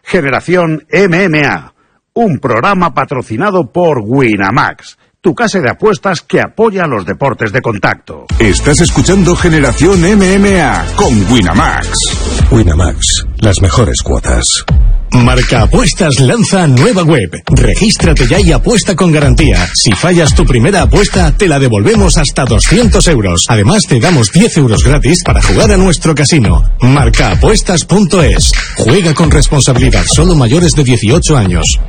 Generación MMA, un programa patrocinado por Winamax, tu casa de apuestas que apoya los deportes de contacto. Estás escuchando Generación MMA con Winamax. Winamax, las mejores cuotas. Marca Apuestas lanza nueva web. Regístrate ya y apuesta con garantía. Si fallas tu primera apuesta, te la devolvemos hasta 200 euros. Además, te damos 10 euros gratis para jugar a nuestro casino. Marcaapuestas.es. Juega con responsabilidad. Solo mayores de 18 años.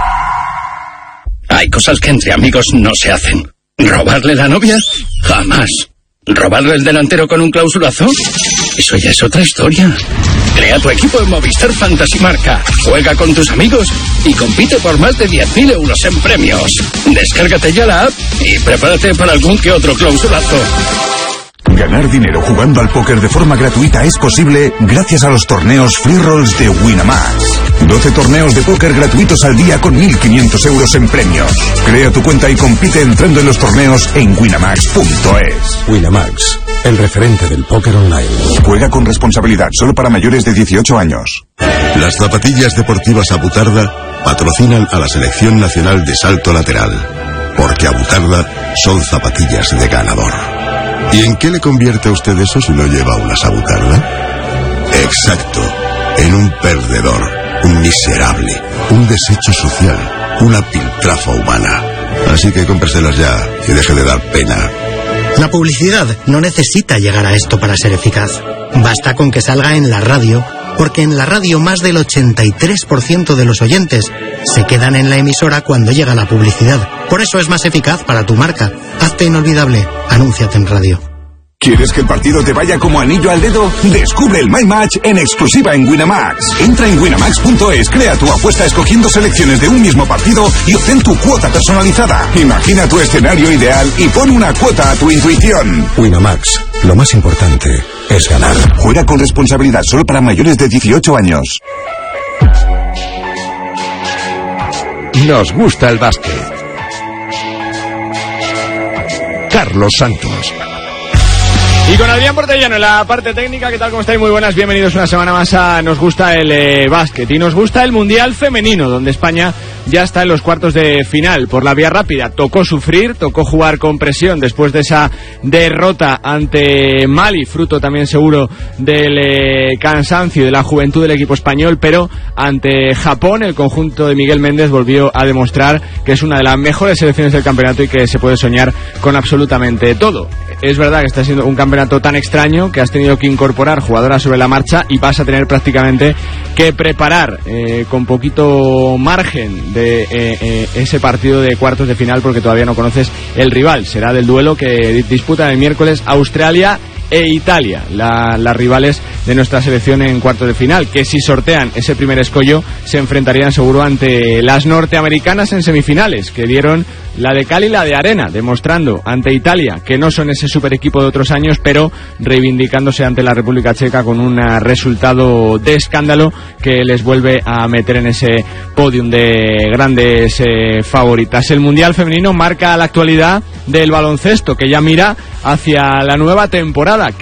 Hay cosas que entre amigos no se hacen. ¿Robarle la novia? Jamás. ¿Robarle el delantero con un clausulazo? Eso ya es otra historia. Crea tu equipo en Movistar Fantasy Marca. Juega con tus amigos y compite por más de 10.000 euros en premios. Descárgate ya la app y prepárate para algún que otro clausulazo. Ganar dinero jugando al póker de forma gratuita es posible gracias a los torneos Free Rolls de Winamax. 12 torneos de póker gratuitos al día con 1.500 euros en premios. Crea tu cuenta y compite entrando en los torneos en winamax.es. Winamax, el referente del póker online. Juega con responsabilidad, solo para mayores de 18 años. Las zapatillas deportivas Abutarda patrocinan a la Selección Nacional de Salto Lateral, porque Abutarda son zapatillas de ganador. ¿Y en qué le convierte a usted eso si no lleva una Abutarda? Exacto, en un perdedor, un miserable, un desecho social, una piltrafa humana. Así que cómpreselas ya y deje de dar pena. La publicidad no necesita llegar a esto para ser eficaz. Basta con que salga en la radio, porque en la radio más del 83% de los oyentes se quedan en la emisora cuando llega la publicidad. Por eso es más eficaz para tu marca. Hazte inolvidable. Anúnciate en radio. ¿Quieres que el partido te vaya como anillo al dedo? Descubre el My Match en exclusiva en Winamax. Entra en winamax.es, crea tu apuesta escogiendo selecciones de un mismo partido y obtén tu cuota personalizada. Imagina tu escenario ideal y pon una cuota a tu intuición. Winamax, lo más importante es ganar. Juega con responsabilidad, solo para mayores de 18 años. Nos gusta el básquet. Carlos Santos. Y con Adrián Portellano en la parte técnica. ¿Qué tal? ¿Cómo estáis? Muy buenas, bienvenidos una semana más a Nos Gusta el Básquet. Y nos gusta el Mundial Femenino, donde España ya está en los cuartos de final. Por la vía rápida, tocó sufrir, tocó jugar con presión después de esa derrota ante Mali, fruto también seguro del cansancio y de la juventud del equipo español, pero ante Japón el conjunto de Miguel Méndez volvió a demostrar que es una de las mejores selecciones del campeonato y que se puede soñar con absolutamente todo. Es verdad que está siendo un campeonato tan extraño que has tenido que incorporar jugadoras sobre la marcha y vas a tener prácticamente que preparar con poquito margen de ese partido de cuartos de final, porque todavía no conoces el rival. Será del duelo que disputan el miércoles Australia e Italia, las rivales de nuestra selección en cuartos de final, que si sortean ese primer escollo se enfrentarían seguro ante las norteamericanas en semifinales, que dieron la de cal y la de arena, demostrando ante Italia que no son ese super equipo de otros años, pero reivindicándose ante la República Checa con un resultado de escándalo que les vuelve a meter en ese podium de grandes favoritas. El Mundial Femenino marca la actualidad del baloncesto, que ya mira hacia la nueva temporada,